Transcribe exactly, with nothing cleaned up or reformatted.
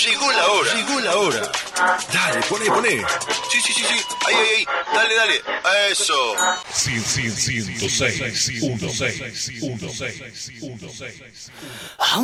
Llegó la hora. Llegó la hora. Dale, poné, poné. Sí, sí, sí, sí. Ahí, ahí, ahí. Dale, dale. Eso. ciento seis punto seis, ciento seis punto seis, ciento seis punto seis.